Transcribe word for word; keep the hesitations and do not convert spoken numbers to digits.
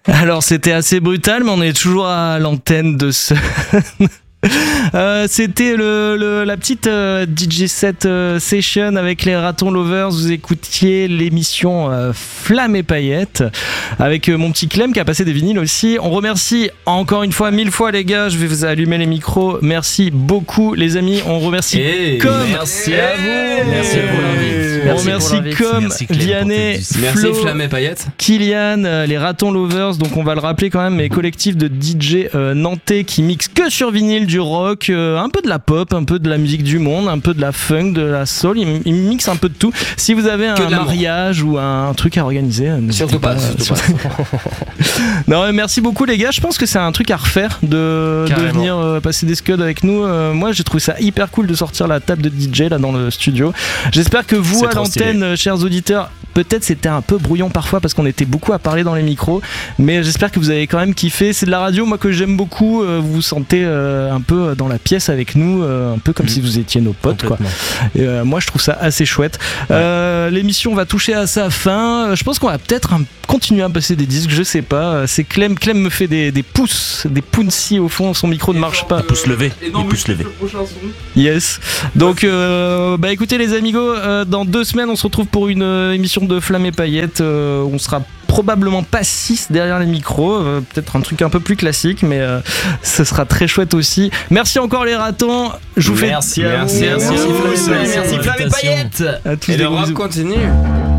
Alors c'était assez brutal, mais on est toujours à l'antenne de ce... Euh, c'était le, le, la petite euh, D J set euh, session avec les Ratons Lovers. Vous écoutiez l'émission euh, Flamme et Paillettes avec euh, mon petit Clem qui a passé des vinyles aussi. On remercie encore une fois, mille fois les gars. Je vais vous allumer les micros. Merci beaucoup les amis. On remercie hey, comme merci à vous. Merci pour l'invite. On remercie comme Vianney, Flo, Flamme et Paillettes, Kylian, euh, les Ratons Lovers. Donc on va le rappeler quand même, mais collectif de D J euh, nantais qui mixent que sur vinyle du rock, euh, un peu de la pop, un peu de la musique du monde, un peu de la funk, de la soul. Ils, ils mixent un peu de tout. Si vous avez un mariage ou un, un truc à organiser, surtout pas. pas, surtout pas. Non, merci beaucoup les gars. Je pense que c'est un truc à refaire de, de venir euh, passer des scuds avec nous. Euh, moi, j'ai trouvé ça hyper cool de sortir la table de D J là dans le studio. J'espère que vous, c'est à l'antenne, stylé. Chers auditeurs, peut-être c'était un peu brouillon parfois parce qu'on était beaucoup à parler dans les micros, mais j'espère que vous avez quand même kiffé. C'est de la radio, moi, que j'aime beaucoup. Euh, vous vous sentez euh, un peu dans la pièce avec nous, euh, un peu comme mmh. si vous étiez nos potes, quoi. Et euh, moi, je trouve ça assez chouette. Ouais. Euh, l'émission va toucher à sa fin. Je pense qu'on va peut-être un, continuer à passer des disques, je sais pas. C'est Clem, Clem me fait des, des pouces, des pouncy au fond. Son micro ne marche pas. Des pouces levés. Des pouces levés. Yes. Donc, euh, bah écoutez les amigos, euh, dans deux semaines, on se retrouve pour une euh, émission de Flamme et Paillettes. Euh, on sera probablement pas six derrière les micros, euh, peut-être un truc un peu plus classique, mais euh, ce sera très chouette aussi. Merci encore les ratons. Je vous merci fais à merci, merci, merci, merci, merci, merci, Flamme et Paillettes. À tous et le rap continue.